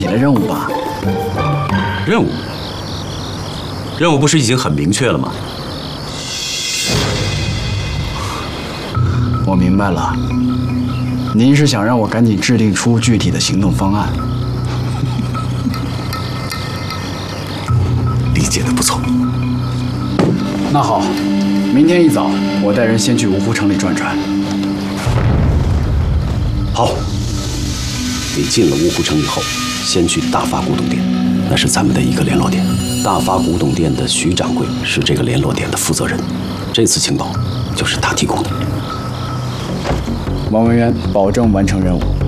你的任务吧？ 任务？任务不是已经很明确了吗？ 我明白了，您是想让我赶紧制定出具体的行动方案。 理解的不错。 那好，明天一早我带人先去芜湖城里转转。 好，你进了芜湖城以后，先去大发古董店，那是咱们的一个联络点。大发古董店的徐掌柜是这个联络点的负责人，这次情报就是他提供的。 王文渊，保证完成任务。